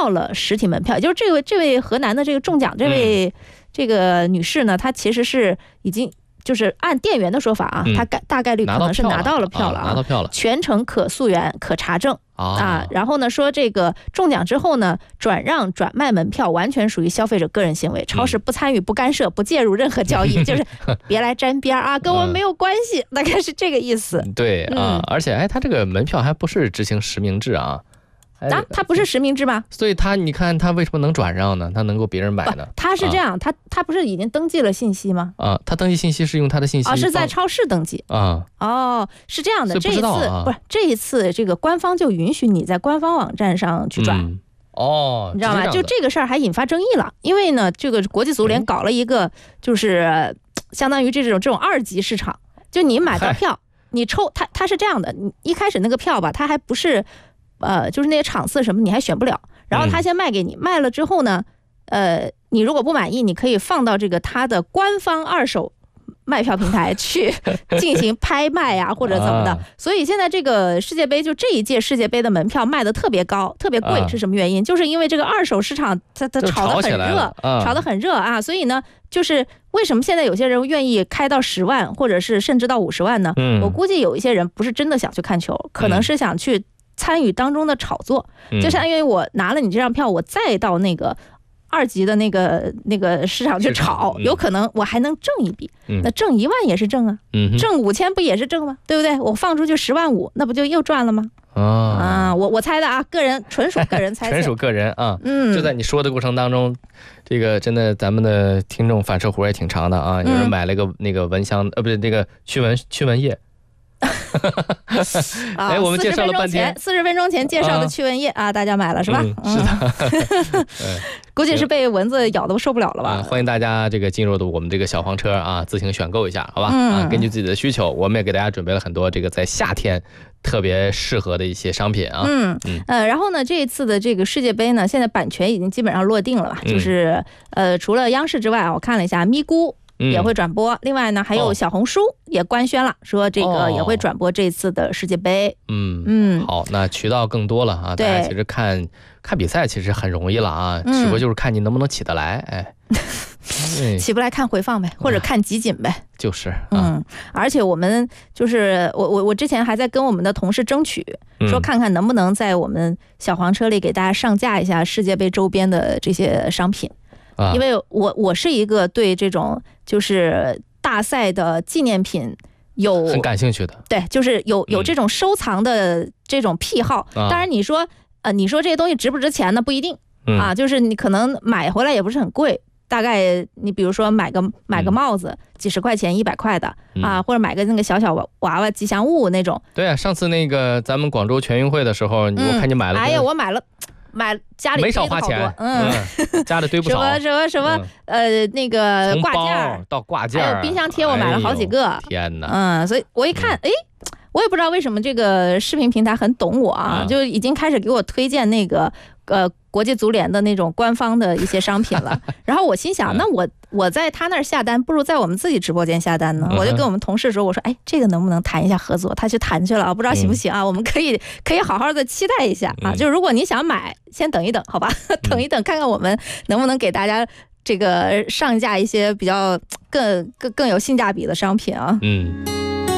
到了实体门票，也就是这位河南的这个中奖这个女士呢，她其实是已经就是按店员的说法啊，她大概率可能是拿到了票了， 拿到票了， 全程可溯源可查证。然后呢说这个中奖之后呢，转让转卖门票完全属于消费者个人行为，超市不参与不干涉不介入任何交易，就是别来沾边啊，跟我们没有关系，大概是这个意思。 对啊，而且他这个门票还不是执行实名制啊。 它不是实名制吗？ 所以你看他为什么能转让呢？他能够别人买呢？ 他是这样，他不是已经登记了信息吗？ 他登记信息是用他的信息是在超市登记是这样的。这一次这个官方就允许你在官方网站上去转。你知道吗？就这个事儿还引发争议了，因为呢，这个国际足联搞了一个就是相当于这种二级市场，就你买到票，你抽它是这样的，你一开始那个票吧，它还不是。就是那些场次什么你还选不了，然后他先卖给你，卖了之后呢，你如果不满意，你可以放到这个他的官方二手卖票平台去进行拍卖呀，或者怎么的。所以现在这个世界杯就这一届世界杯的门票卖的特别高，特别贵，是什么原因？就是因为这个二手市场它炒得很热，炒得很热啊，所以呢，就是为什么现在有些人愿意开到10万，或者是甚至到50万呢？我估计有一些人不是真的想去看球，可能是想去参与当中的炒作，就相当于我拿了你这张票，我再到那个2级的那个市场去炒，有可能我还能挣一笔。那挣1万也是挣啊，挣5000不也是挣吗？对不对？我放出去10.5万，那不就又赚了吗？我猜的啊，纯属个人猜测， 纯属个人啊。就在你说的过程当中，这个真的咱们的听众反射弧也挺长的啊。有人买了个那个蚊香，不对，那个驱蚊液。我们介绍了半天 ，40分钟前介绍的驱蚊液大家买了是吧？ 是的， 估计是被蚊子咬的受不了了吧？ 欢迎大家这个进入的我们这个小黄车啊，自行选购一下，好吧？根据自己的需求，我们也给大家准备了很多这个在夏天特别适合的一些商品啊。 然后呢，这一次的这个世界杯呢，现在版权已经基本上落定了吧？就是除了央视之外，我看了一下咪咕也会转播，另外呢还有小红书也官宣了，说这个也会转播这次的世界杯。 好，那渠道更多了啊，大家其实看比赛其实很容易了啊，只不过就是看你能不能起得来， 起不来看回放呗，或者看集锦呗。 就是而且我们就是我之前还在跟我们的同事争取，说看看能不能在我们小黄车里给大家上架一下世界杯周边的这些商品。因为我是一个对这种就是大赛的纪念品很感兴趣的， 对，就是有这种收藏的这种癖好。当然你说这些东西值不值钱呢？不一定就是你可能买回来也不是很贵，大概你比如说买个帽子几十块钱100块的或者买个那个小娃娃吉祥物那种。 对啊，上次那个咱们广州全运会的时候，我看你买了。 我买家里没少花钱，家里堆不少。 什么那个挂件到挂件， 还有冰箱贴，我买了好几个。 天哪！ 所以我一看，我也不知道为什么这个视频平台很懂我啊，就已经开始给我推荐那个国际足联的那种官方的一些商品了。然后我心想，那我在他那儿下单，不如在我们自己直播间下单呢。我就跟我们同事说，我说这个能不能谈一下合作？他去谈去了，不知道行不行啊？我们可以好好的期待一下啊。就是如果你想买，先等一等，好吧？等一等，看看我们能不能给大家这个上架一些比较更有性价比的商品啊。